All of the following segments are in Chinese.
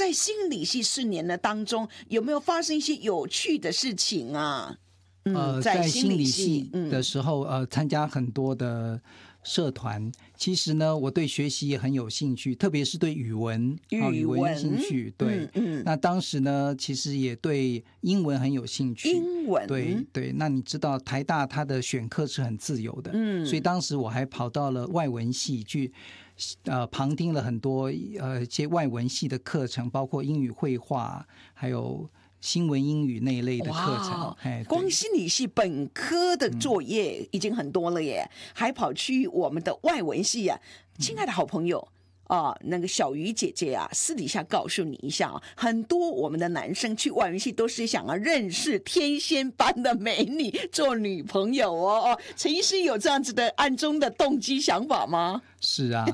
在心理系4年的当中，有没有发生一些有趣的事情啊？ 在心理系的时候，参加很多的社团。其实呢，我对学习也很有兴趣，特别是对语文有兴趣。对，那当时呢，其实也对英文很有兴趣。 英文， 对。那你知道台大它的选课是很自由的，所以当时我还跑到了外文系去。旁听了很多一些外文系的课程，包括英语绘画，还有新闻英语那一类的课程。 光心理系本科的作业已经很多了耶，还跑去我们的外文系啊，亲爱的好朋友。那个小鱼姐姐啊，私底下告诉你一下啊，很多我们的男生去外文系都是想要认识天仙般的美女做女朋友哦。陈医师有这样子的暗中的动机想法吗？ 是啊，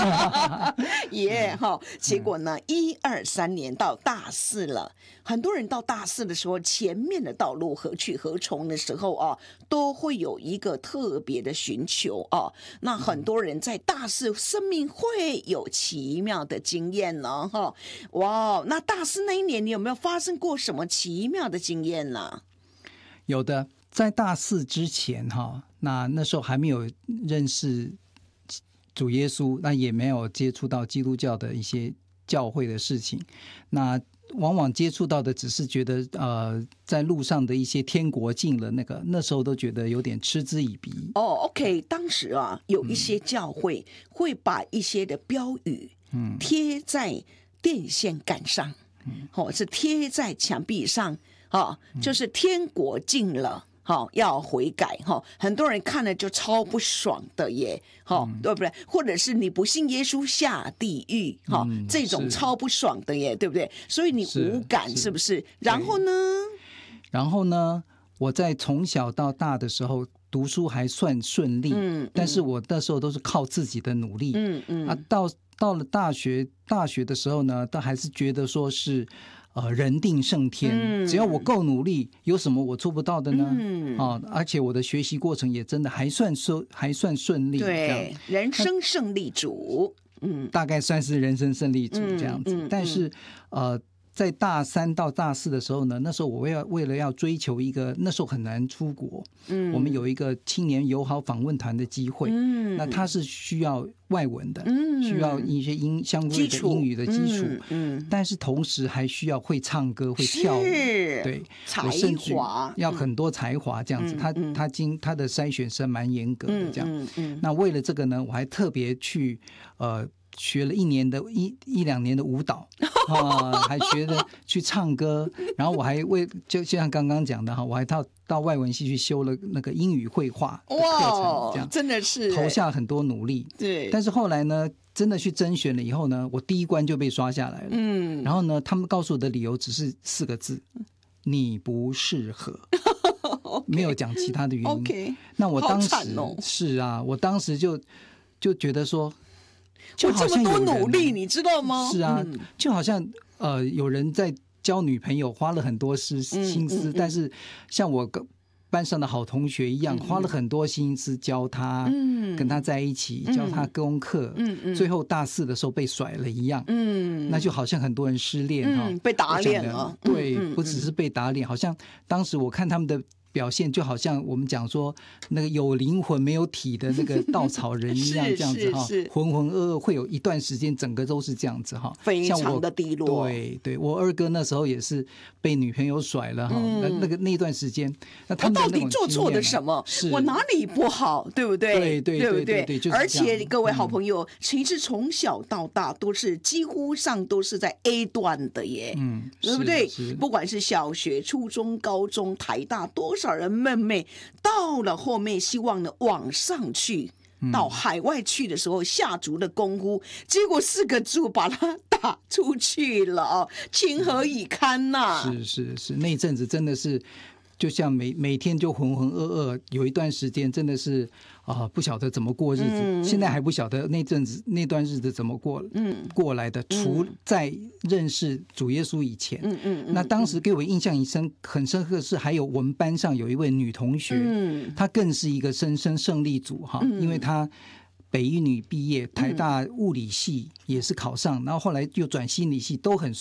结果呢，1、2、3年到大4了，很多人到大4的时候，前面的道路何去何从的时候都会有一个特别的寻求那很多人在大4生命会有奇妙的经验呢哇，那大4那一年，你有没有发生过什么奇妙的经验呢？ 有的，在大4之前那时候还没有认识主耶稣，那也没有接触到基督教的一些教会的事情，那往往接触到的只是觉得在路上的一些天国境了，那时候都觉得有点嗤之以鼻。 OK， 当时有一些教会会把一些的标语贴在电线杆上，是贴在墙壁上就是天国近了要悔改很多人看了就超不爽的耶对不对？或者是你不信耶稣下地狱这种超不爽的耶，对不对？所以你无感是不是？然后呢，我在从小到大的时候读书还算顺利，但是我那时候都是靠自己的努力，到了大学的时候呢，都还是觉得说是人定胜天，只要我够努力，有什么我做不到的呢？而且我的学习过程也真的还算顺利，对，人生胜利组， 大概算是人生胜利组这样子。但是在大3到大4的时候呢，那时候我为了要追求一个，那时候很难出国，我们有一个青年友好访问团的机会，那它是需要外文的，需要一些相关的英语的基础，但是同时还需要会唱歌会跳舞，对， 才华要很多才华这样子，他的筛选是蛮严格的这样，那为了这个呢，我还特别去学了1年的1、2年的舞蹈还学着去唱歌，然后我还就像刚刚讲的我还到外文系去修了那个英语绘画的课程，这样真的是投下很多努力。 对， 但是后来呢，真的去甄选了以后呢，我第一关就被刷下来了。然后呢，他们告诉我的理由只是4个字：你不适合。没有讲其他的原因。那我当时是啊，我当时就觉得说。 我这么多努力，你知道吗？ 是啊，就好像有人在交女朋友花了很多心思，但是像我班上的好同学一样，花了很多心思教他，跟他在一起，教他功课，最后大4的时候被甩了一样，那就好像很多人失恋被打脸了， 对，不只是被打脸，好像当时我看他们的表现就好像我们讲说那个有灵魂没有体的那个稻草人一样，这样子浑浑噩噩，会有一段时间整个都是这样子非常的低落。 对，我二哥那时候也是被女朋友甩了那段时间，那他们我到底做错了什么？我哪里不好，对不对？ 对， 而且各位好朋友，其实从小到大都是几乎上都是在 A 段的耶，对不对？不管是小学、初中、高中、台大，多少人妹妹到了后面希望呢往上去，到海外去的时候下足了功夫，结果4个字把他打出去了情何以堪呐！ 是，那一阵子真的是就像每天就浑浑噩噩，有一段时间真的是不晓得怎么过日子，现在还不晓得那段日子怎么过来的，除在认识主耶稣以前，那当时给我印象很深刻的是，还有我们班上有一位女同学，她更是一个人生胜利组因为她北一女毕业，台大物理系也是考上，然后后来又转心理系，都很